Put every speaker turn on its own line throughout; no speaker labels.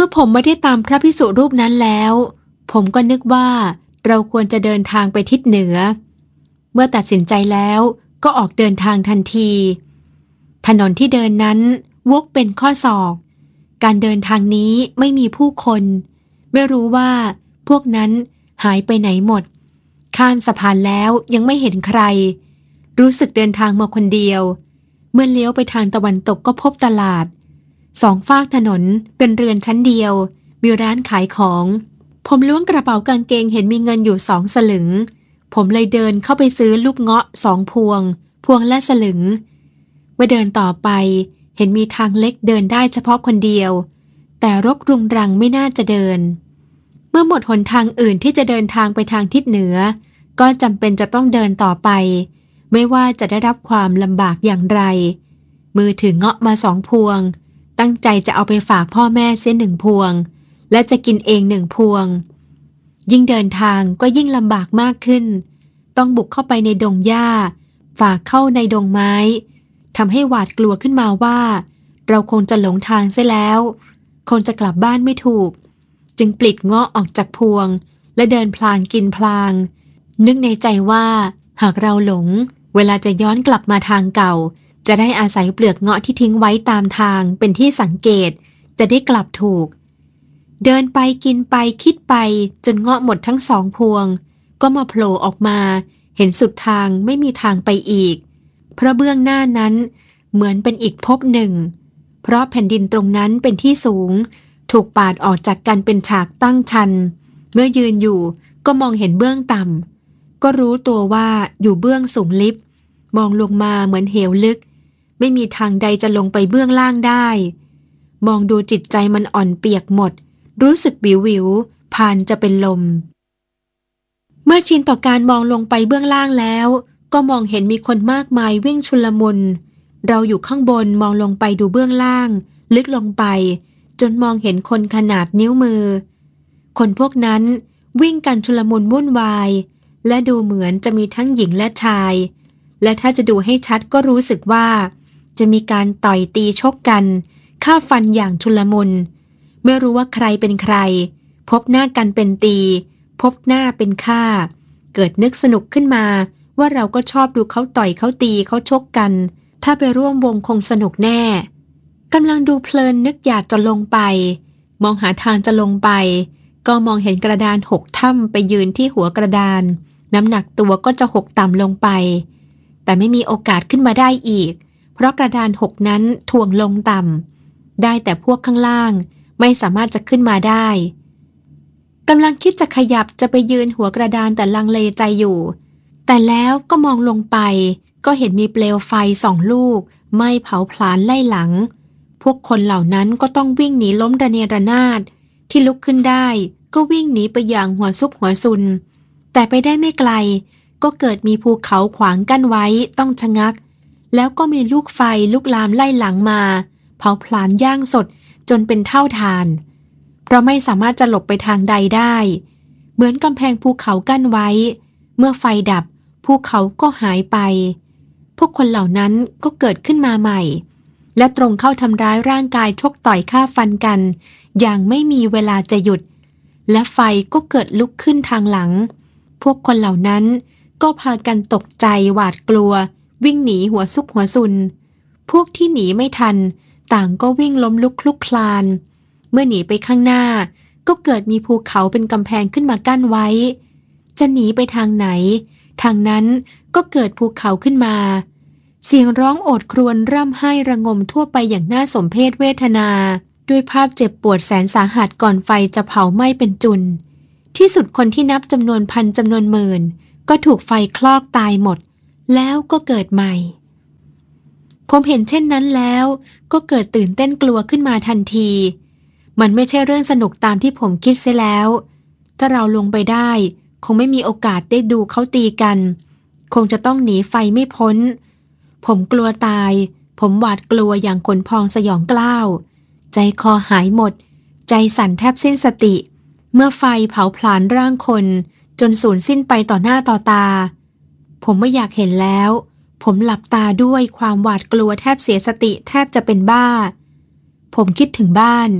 ผมไม่ได้ตามพระภิกษุรูปนั้นแล้วผมก็นึกว่าเราควรจะเดินทางไปทิศเหนือเมื่อตัดสินใจแล้วก็ออกเดินทางทันทีถนนที่เดินนั้นวกเป็นข้อศอกการเดินทางนี้ไม่มีผู้คนไม่รู้ว่าพวกนั้นหายไปไหนหมดข้ามสะพานแล้วยังไม่เห็นใครรู้สึกเดินทางมาคนเดียวเมื่อเลี้ยวไปทางตะวันตกก็พบตลาดสองฝากถนนเป็นเรือนชั้นเดียวมีร้านขายของผมล้วงกระเป๋ากางเกงเห็นมีเงินอยู่2 สลึงผมเลยเดินเข้าไปซื้อลูกเงาะ2 พวงละสลึงเมื่อเดินต่อไปเห็นมีทางเล็กเดินได้เฉพาะคนเดียวแต่รกรุงรังไม่น่าจะเดินเมื่อหมดหนทางอื่นที่จะเดินทางไปทางทิศเหนือก็จำเป็นจะต้องเดินต่อไปไม่ว่าจะได้รับความลำบากอย่างไรมือถือเงาะมา2 พวงตั้งใจจะเอาไปฝากพ่อแม่เสีย1 พวงและจะกินเอง1 พวงยิ่งเดินทางก็ยิ่งลำบากมากขึ้นต้องบุกเข้าไปในดงหญ้าฝ่าเข้าในดงไม้ทำให้หวาดกลัวขึ้นมาว่าเราคงจะหลงทางเสียแล้วคงจะกลับบ้านไม่ถูกจึงปลิดเงาะออกจากพวงและเดินพลางกินพลางนึกในใจว่าหากเราหลงเวลาจะย้อนกลับมาทางเก่าจะได้อาศัยเปลือกเงาะที่ทิ้งไว้ตามทางเป็นที่สังเกตจะได้กลับถูกเดินไปกินไปคิดไปจนเงาะหมดทั้ง2 พวงก็มาโผล่ออกมาเห็นสุดทางไม่มีทางไปอีกเพราะเบื้องหน้านั้นเหมือนเป็นอีกภพหนึ่งเพราะแผ่นดินตรงนั้นเป็นที่สูงถูกปาดออกจากกันเป็นฉากตั้งชันเมื่อยืนอยู่ก็มองเห็นเบื้องต่ำก็รู้ตัวว่าอยู่เบื้องสูงลิบมองลงมาเหมือนเหวลึกไม่มีทางใดจะลงไปเบื้องล่างได้มองดูจิตใจมันอ่อนเปียกหมดรู้สึกวิวพานจะเป็นลมเมื่อชินต่อการมองลงไปเบื้องล่างแล้วก็มองเห็นมีคนมากมายวิ่งชุลมุนเราอยู่ข้างบนมองลงไปดูเบื้องล่างลึกลงไปจนมองเห็นคนขนาดนิ้วมือคนพวกนั้นวิ่งกันชุลมุนวุ่นวายและดูเหมือนจะมีทั้งหญิงและชายและถ้าจะดูให้ชัดก็รู้สึกว่าจะมีการต่อยตีชกกันฆ่าฟันอย่างชุลมุนไม่รู้ว่าใครเป็นใครพบหน้ากันเป็นตีพบหน้าเป็นฆ่าเกิดนึกสนุกขึ้นมาว่าเราก็ชอบดูเขาต่อยเขาตีเขาชกกันถ้าไปร่วมวงคงสนุกแน่กำลังดูเพลินนึกอยากจะลงไปมองหาทางจะลงไปก็มองเห็นกระดาน6 ถ้ำไปยืนที่หัวกระดานน้ำหนักตัวก็จะหกต่ำลงไปแต่ไม่มีโอกาสขึ้นมาได้อีกเพราะกระดาน6นั้นถ่วงลงต่ำได้แต่พวกข้างล่างไม่สามารถจะขึ้นมาได้กำลังคิดจะขยับจะไปยืนหัวกระดานแต่ลังเลใจอยู่แต่แล้วก็มองลงไปก็เห็นมีเปลวไฟ2 ลูกไหม้เผาผลาญไล่หลังพวกคนเหล่านั้นก็ต้องวิ่งหนีล้มระเนระนาดที่ลุกขึ้นได้ก็วิ่งหนีไปอย่างหัวซุกหัวซุนแต่ไปได้ไม่ไกลก็เกิดมีภูเขาขวางกั้นไว้ต้องชะงักแล้วก็มีลูกไฟลุกลามไล่หลังมาเผาผลาญย่างสดจนเป็นเท่าฐานเพราะไม่สามารถจะหลบไปทางใดได้เหมือนกำแพงภูเขากั้นไว้เมื่อไฟดับภูเขาก็หายไปพวกคนเหล่านั้นก็เกิดขึ้นมาใหม่และตรงเข้าทำร้ายร่างกายชกต่อยฆ่าฟันกันอย่างไม่มีเวลาจะหยุดและไฟก็เกิดลุกขึ้นทางหลังพวกคนเหล่านั้นก็พากันตกใจหวาดกลัววิ่งหนีหัวซุกหัวซุนพวกที่หนีไม่ทันต่างก็วิ่งล้มลุกคลุกคลานเมื่อหนีไปข้างหน้าก็เกิดมีภูเขาเป็นกำแพงขึ้นมากั้นไว้จะหนีไปทางไหนทางนั้นก็เกิดภูเขาขึ้นมาเสียงร้องโอดครวญร่ำไห้ระงมทั่วไปอย่างน่าสมเพชเวทนาด้วยภาพเจ็บปวดแสนสาหัสก่อนไฟจะเผาไหม้เป็นจุนที่สุดคนที่นับจำนวนพันจำนวนหมื่นก็ถูกไฟคลอกตายหมดแล้วก็เกิดใหม่ผมเห็นเช่นนั้นแล้วก็เกิดตื่นเต้นกลัวขึ้นมาทันทีมันไม่ใช่เรื่องสนุกตามที่ผมคิดเสียแล้วถ้าเราลงไปได้คงไม่มีโอกาสได้ดูเขาตีกันคงจะต้องหนีไฟไม่พ้นผมกลัวตายผมหวาดกลัวอย่างขนพองสยองกล้าวใจคอหายหมดใจสั่นแทบสิ้นสติเมื่อไฟเผาผลาญร่างคนจนสูญสิ้นไปต่อหน้าต่อตาผมไม่อยากเห็นแล้วผมหลับตาด้วยความหวาดกลัวแทบเสียสติแทบจะเป็นบ้าผมคิดถึงบ้าน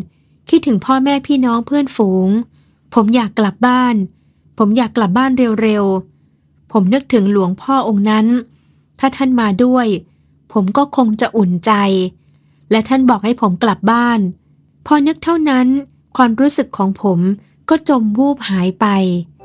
คิดถึงพ่อแม่พี่น้องเพื่อนฝูงผมอยากกลับบ้านผมอยากกลับบ้านเร็วๆผมนึกถึงหลวงพ่อองค์นั้นถ้าท่านมาด้วยผมก็คงจะอุ่นใจและท่านบอกให้ผมกลับบ้านพอนึกเท่านั้นความรู้สึกของผมก็จมวูบหายไป